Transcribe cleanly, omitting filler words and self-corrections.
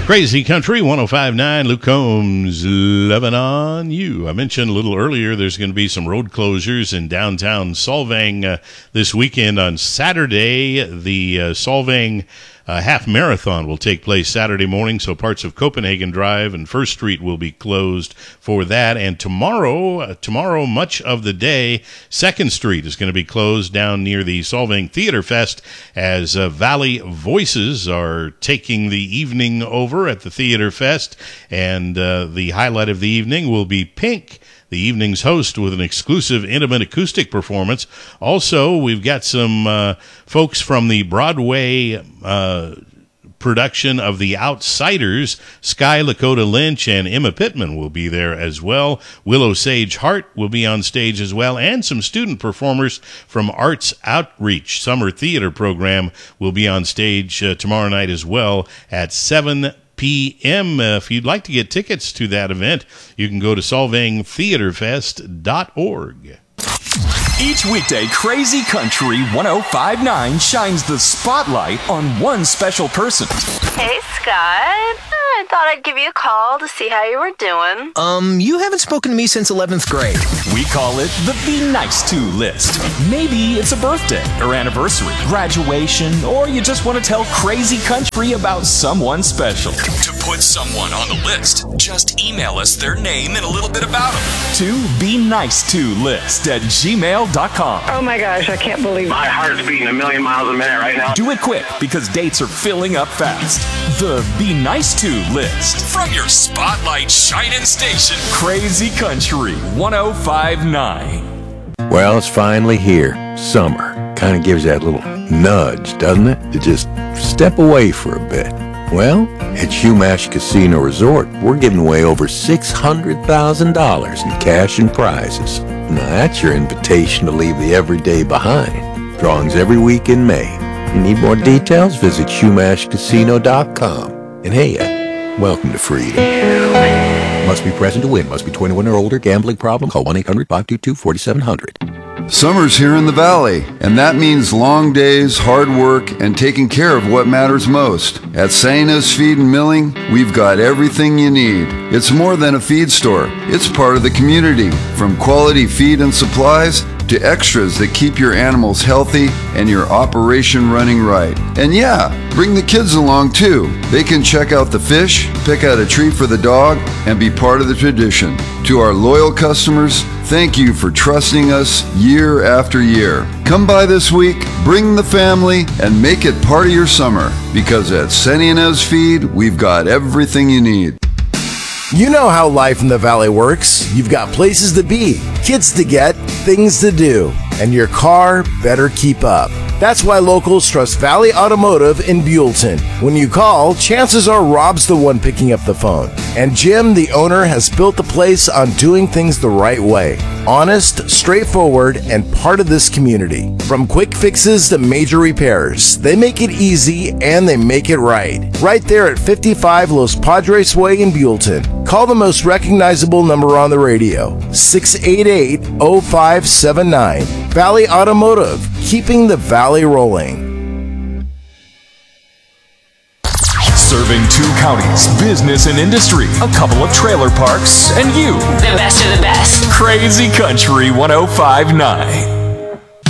Crazy Country 105.9, Luke Combs, Lovin' on You. I mentioned a little earlier there's going to be some road closures in downtown Solvang this weekend. On Saturday, the Solvang half marathon will take place Saturday morning, so parts of Copenhagen Drive and First Street will be closed for that. And tomorrow, much of the day, Second Street is going to be closed down near the Solvang Theater Fest as Valley Voices are taking the evening over at the Theater Fest. And the highlight of the evening will be Pink, the evening's host, with an exclusive intimate acoustic performance. Also, we've got some folks from the Broadway production of The Outsiders. Sky Lakota Lynch and Emma Pittman will be there as well. Willow Sage Hart will be on stage as well, and some student performers from Arts Outreach Summer Theater Program will be on stage tomorrow night as well at 7 p.m. If you'd like to get tickets to that event, you can go to solvangtheaterfest.org. Each weekday, Crazy Country 105.9 shines the spotlight on one special person. Hey, Scott. I thought I'd give you a call to see how you were doing. You haven't spoken to me since 11th grade. We call it the Be Nice To list. Maybe it's a birthday or anniversary, graduation, or you just want to tell Crazy Country about someone special. To put someone on the list, just email us their name and a little bit about them to BeNiceToList@gmail.com. Oh my gosh, I can't believe it. My heart's beating a million miles a minute right now. Do it quick because dates are filling up fast. The Be Nice To list from your spotlight shining station, Crazy Country 105.9. Well, it's finally here. Summer. Kind of gives that little nudge, doesn't it? To just step away for a bit. Well, at Shumash Casino Resort, we're giving away over $600,000 in cash and prizes. Now that's your invitation to leave the everyday behind. Drawings every week in May. You need more details? Visit ShumashCasino.com. And hey, welcome to freedom. Must be present to win. Must be 21 or older. Gambling problem? Call 1-800-522-4700. Summer's here in the Valley, and that means long days, hard work, and taking care of what matters most. At Saina's Feed and Milling, we've got everything you need. It's more than a feed store. It's part of the community, from quality feed and supplies to extras that keep your animals healthy and your operation running right. And yeah, bring the kids along too. They can check out the fish, pick out a treat for the dog, and be part of the tradition. To our loyal customers, thank you for trusting us year after year. Come by this week, bring the family, and make it part of your summer. Because at Saina's Feed, we've got everything you need. You know how life in the Valley works. You've got places to be, kids to get, things to do, and your car better keep up. That's why locals trust Valley Automotive in Buellton. When you call, chances are Rob's the one picking up the phone. And Jim, the owner, has built the place on doing things the right way. Honest, straightforward, and part of this community. From quick fixes to major repairs, they make it easy and they make it right. Right there at 55 Los Padres Way in Buellton. Call the most recognizable number on the radio, 688-0579. Valley Automotive, keeping the Valley rolling. Serving 2 counties, business and industry, a couple of trailer parks, and you. The best of the best. Crazy Country 105.9.